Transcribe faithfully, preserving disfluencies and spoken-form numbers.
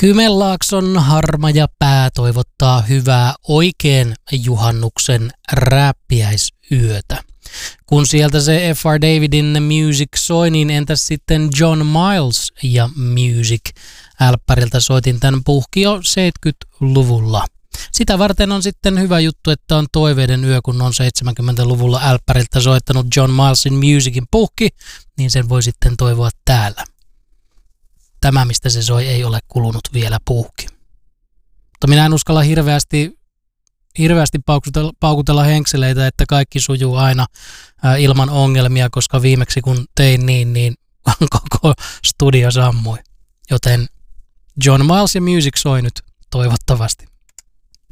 Kymenlaakson Harmaja Pää toivottaa hyvää oikein juhannuksen rääppiäisyötä. Kun sieltä se F R Davidin Music soi, niin entäs sitten John Miles ja Music? Älppäriltä soitin tämän puhki jo seitsemänkymmentäluvulla. Sitä varten on sitten hyvä juttu, että on Toiveiden yö, kun on seitsemänkymmentäluvulla Älppäriltä soittanut John Milesin Musicin puhki, niin sen voi sitten toivoa täällä. Tämä, mistä se soi, ei ole kulunut vielä puhki. Mutta minä en uskalla hirveästi, hirveästi paukutella, paukutella henkseleitä, että kaikki sujuu aina ää, ilman ongelmia, koska viimeksi kun tein niin, niin koko studio sammui. Joten John Miles ja Music soi nyt toivottavasti.